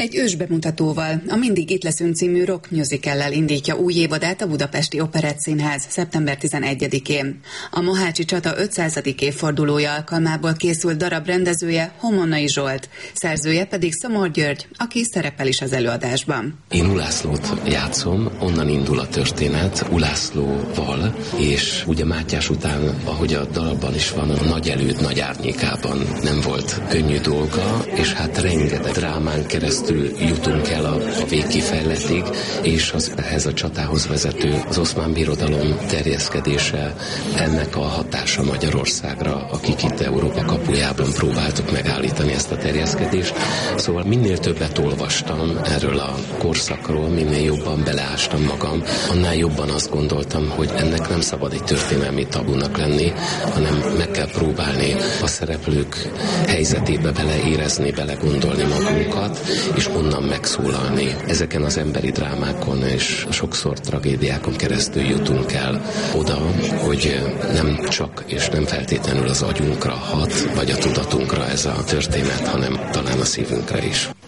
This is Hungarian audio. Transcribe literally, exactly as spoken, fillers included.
Egy ősbemutatóval, a Mindig itt leszünk című rock musicallel indítja új évadát a Budapesti Operettszínház szeptember tizenegyedikén. A mohácsi csata ötszázadik évfordulója alkalmából készült darab rendezője Homonnai Zsolt, szerzője pedig Szomor György, aki szerepel is az előadásban. Én Ulászlót játszom, onnan indul a történet Ulászlóval, és ugye Mátyás után, ahogy a dalban is van, a nagy előd nagy árnyékában nem volt könnyű dolga, és hát rengeteg drámán keresztül jutunk el a, a végkifejletig, és az, ehhez a csatához vezető az oszmán birodalom terjeszkedése, ennek a hatása Magyarországra, akik itt Európa kapujában próbáltuk megállítani ezt a terjeszkedést. Szóval minél többet olvastam erről a korszakról, minél jobban beleástam magam, annál jobban azt gondoltam, hogy ennek nem szabad egy történelmi tabunak lenni, hanem meg kell próbálni a szereplők helyzetébe beleérezni, belegondolni magunkat, és onnan megszólalni. Ezeken az emberi drámákon és sokszor tragédiákon keresztül jutunk el oda, hogy nem csak és nem feltétlenül az agyunkra hat, vagy a tudatunkra ez a történet, hanem talán a szívünkre is.